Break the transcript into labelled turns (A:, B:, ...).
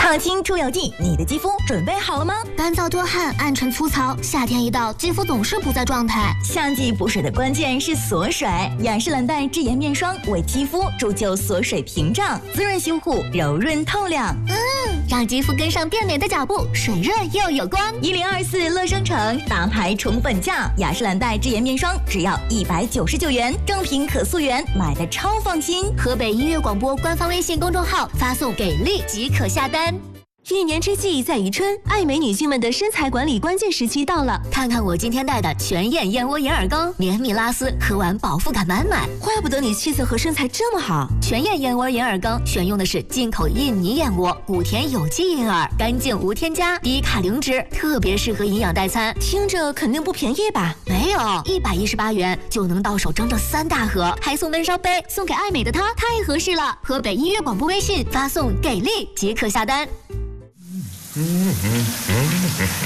A: 抗菌助油剂，你的肌肤准备好了吗？
B: 干燥多汗、暗沉粗糙，夏天一到，肌肤总是不在状态。
A: 夏季补水的关键是锁水，雅诗兰黛智妍面霜为肌肤铸就锁水屏障，滋润修护，柔润透亮。
B: 让肌肤跟上变美的脚步，水润又有光。
A: 1024乐商城大牌宠粉价，雅诗兰黛智妍面霜只要199元，正品可溯源，买的超放心。
B: 河北音乐广播官方微信公众号发送给力即可下单。
C: 一年之计在于春，爱美女性们的身材管理关键时期到了。
B: 看看我今天带的全燕燕窝银耳羹，绵密拉丝，喝完饱腹感满满。
C: 怪不得你气色和身材这么好。
B: 全燕燕窝银耳羹选用的是进口印尼燕窝，谷田有机银耳，干净无添加，低卡零脂，特别适合营养代餐。
C: 听着肯定不便宜吧？
B: 没有，118元就能到手整整3大盒，还送温烧杯，送给爱美的她太合适了。河北音乐广播微信发送给力即可下单。